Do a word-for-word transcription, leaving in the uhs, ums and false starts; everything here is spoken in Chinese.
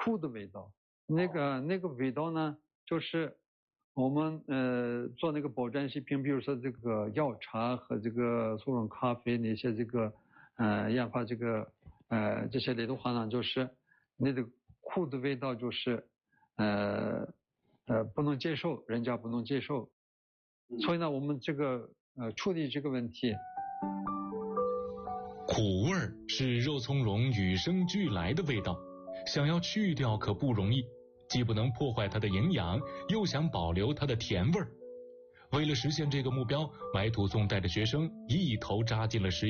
苦的味道。那个那个味道呢，就是我们呃做那个保健食品，比如说这个药茶和这个速溶咖啡那些这个呃研发这个呃这些类的话呢，就是那个苦的味道就是呃呃不能接受，人家不能接受，所以呢，我们这个呃处理这个问题。 苦味儿是肉苁蓉与生俱来的味道，想要去掉可不容易，既不能破坏它的营养，又想保留它的甜味儿。为了实现这个目标，埋土松带着学生一头扎进了实验